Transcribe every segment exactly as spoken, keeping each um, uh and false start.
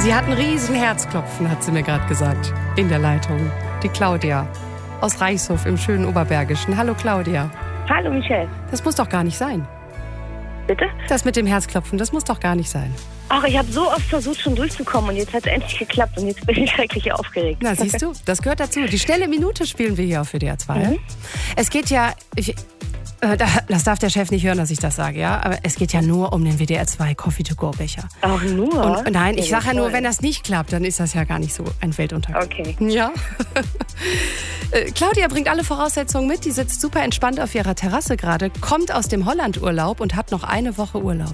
Sie hat ein riesen Herzklopfen, hat sie mir gerade gesagt, in der Leitung. Die Claudia aus Reichshof im schönen Oberbergischen. Hallo Claudia. Hallo Michelle. Das muss doch gar nicht sein. Bitte? Das mit dem Herzklopfen, das muss doch gar nicht sein. Ach, ich habe so oft versucht, schon durchzukommen und jetzt hat es endlich geklappt und jetzt bin ich schrecklich aufgeregt. Na, siehst du, das gehört dazu. Die schnelle Minute spielen wir hier auf W D R zwei. Mhm. Es geht ja, ich, äh, das darf der Chef nicht hören, dass ich das sage, ja, aber es geht ja nur um den W D R zwei Coffee-to-go-Becher. Ach, nur? Und, nein, ich Ja, sage ja nur, toll. wenn das nicht klappt, dann ist das ja gar nicht so ein Weltuntergang. Okay. Ja. Äh, Claudia bringt alle Voraussetzungen mit, die sitzt super entspannt auf ihrer Terrasse gerade, kommt aus dem Holland-Urlaub und hat noch eine Woche Urlaub.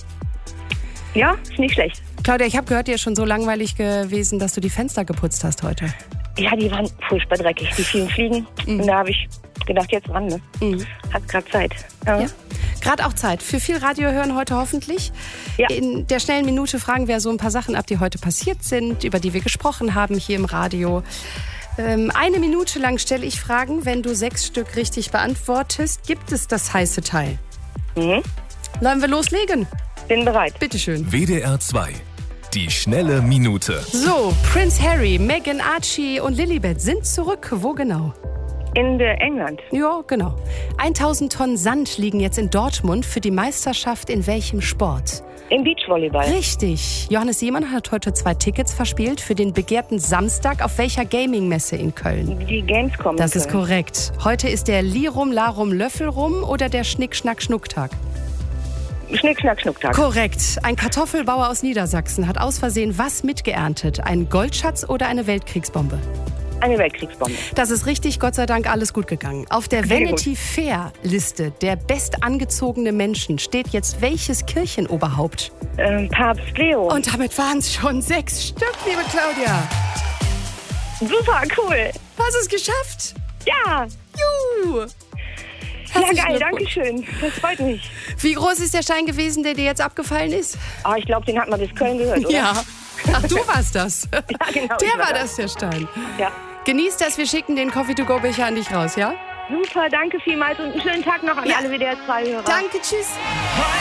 Ja, ist nicht schlecht. Claudia, ich habe gehört, dir ist schon so langweilig gewesen, dass du die Fenster geputzt hast heute. Ja, die waren furchtbar dreckig, die vielen Fliegen. Mhm. Und da habe ich gedacht, jetzt ran, ne? Mhm. Hat gerade Zeit. Ja. Ja. Gerade auch Zeit für viel Radio hören heute hoffentlich. Ja. In der schnellen Minute fragen wir so ein paar Sachen ab, die heute passiert sind, über die wir gesprochen haben hier im Radio. Ähm, eine Minute lang stelle ich Fragen. Wenn du sechs Stück richtig beantwortest, gibt es das heiße Teil. Mhm. Wollen wir loslegen? Bin bereit. Bitteschön. W D R zwei. Die schnelle Minute. So, Prince Harry, Meghan, Archie und Lilibet sind zurück. Wo genau? In der England. Ja, genau. tausend Tonnen Sand liegen jetzt in Dortmund für die Meisterschaft in welchem Sport? Im Beachvolleyball. Richtig. Johannes Seemann hat heute zwei Tickets verspielt für den begehrten Samstag auf welcher Gaming-Messe in Köln? Die Gamescom. Das in ist Köln. korrekt. Heute ist der Lirum Larum Löffelrum oder der Schnick Schnack Schnucktag? Schnick, Schnack, Schnucktag. Korrekt. Ein Kartoffelbauer aus Niedersachsen hat aus Versehen was mitgeerntet? Einen Goldschatz oder eine Weltkriegsbombe? Eine Weltkriegsbombe. Das ist richtig, Gott sei Dank alles gut gegangen. Auf der Sehr Vanity Fair Liste der bestangezogene Menschen steht jetzt welches Kirchenoberhaupt? Ähm, Papst Leo. Und damit waren es schon sechs Stück, liebe Claudia. Super, cool. Hast es geschafft? Ja. Juhu. Ja, Herzlichen geil, Glückwunsch. danke schön. Das freut mich. Wie groß ist der Stein gewesen, der dir jetzt abgefallen ist? Ah, ich glaube, den hat man bis Köln gehört, oder? Ja. Ach, du warst das. Ja, genau. Der ich war das, der Stein. Ja. Genieß das, wir schicken den Coffee-to-go-Becher an dich raus, ja? Super, danke vielmals und einen schönen Tag noch an Ja. alle W D R zwei Hörer. Danke, tschüss.